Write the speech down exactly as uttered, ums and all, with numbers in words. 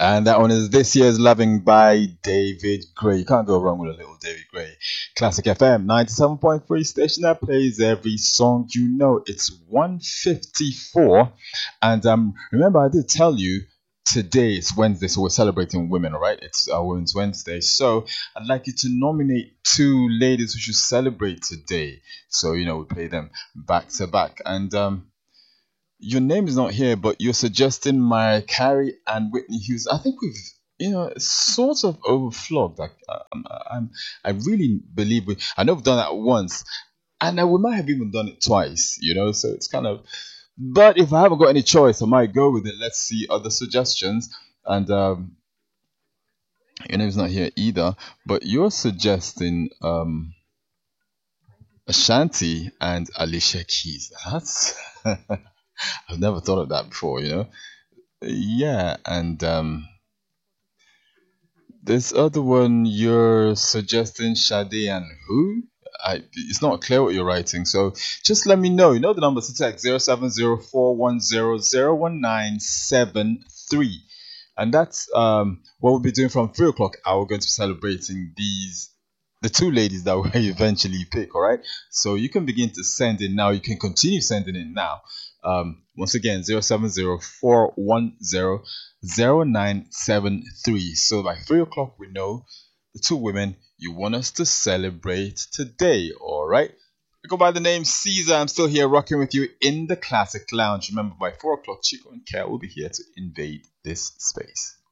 And that one is This Year's Loving by David Gray. You can't go wrong with a little David Gray. Classic F M, ninety-seven point three station that plays every song you know. It's one fifty-four. And um, remember, I did tell you today is Wednesday, so we're celebrating women, all right? It's uh, Women's Wednesday. So I'd like you to nominate two ladies who should celebrate today. So, you know, we play them back to back. And um, your name is not here, but you're suggesting Mariah Carey and Whitney Houston. I think we've, you know, sort of overflogged. Like, I'm, I'm, I really believe we. I know we've done that once, and uh, we might have even done it twice. You know, so it's kind of. But if I haven't got any choice, I might go with it. Let's see other suggestions. And um, your name's not here either, but you're suggesting um, Ashanti and Alicia Keys. That's. I've never thought of that before, you know. Yeah, and um, this other one you're suggesting Sade and who? I it's not clear what you're writing, so just let me know. You know the number to text zero seven zero four one zero zero one nine seven three, and that's um what we'll be doing from three o'clock. We're going to be celebrating these the two ladies that we eventually pick. All right, so you can begin to send in now. You can continue sending in now. Um, once again, zero seven zero four one zero zero nine seven three. So by three o'clock, we know the two women you want us to celebrate today. All right. I go by the name Caesar. I'm still here rocking with you in the Classic Lounge. Remember, by four o'clock, Chico and Kel will be here to invade this space.